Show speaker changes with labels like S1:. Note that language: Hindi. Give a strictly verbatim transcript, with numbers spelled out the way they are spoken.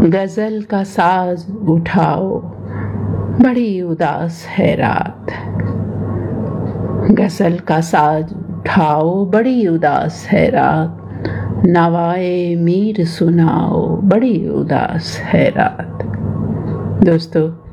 S1: गजल का साज उठाओ, बड़ी उदास है रात। गजल का साज उठाओ, बड़ी उदास है रात। नवाए मीर सुनाओ, बड़ी उदास है रात। दोस्तों,